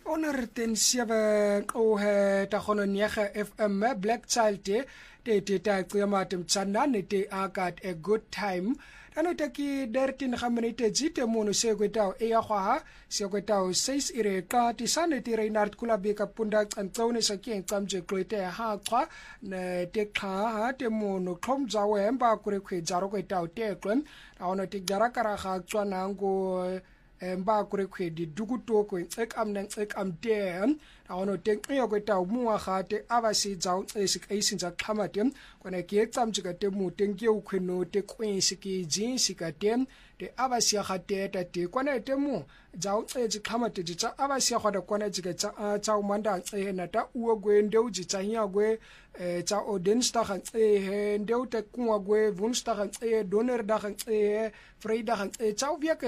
Honor ten 7 ohe ta khono nyega FM Black Child te ta qiyama tem tsana ne te akat a good time ano te ki 13 khaminite jite mono se kwetao e ya khwa se kwetao 6 ire ka ti sane ti Reinhard Kulabi ka punda tsantone sa ke tsamje kloite ha khwa ne te kha ha te mono khom jawe mba kure khwe jaro kwetao te klon ono te jara kara ga tswana ngo mba kure khwe di duguto ko ek am nang ek am dem ono te yo kwetao muwa ga te abasi jaw esik eisinja khamate kona ke tsamje ka te mu teng ke ukhweno te kwinsi ke jinsi ka tem te abasi ga te ta te kona te mu jaw eji khamate ji tsa abasi ga da kona ji ka tsa umanda na ta uo gwe ndeu ji tsa nya gwe tsa odensta ga ndeu te kuwa gwe vunsta ga doner da ga freida ga tsa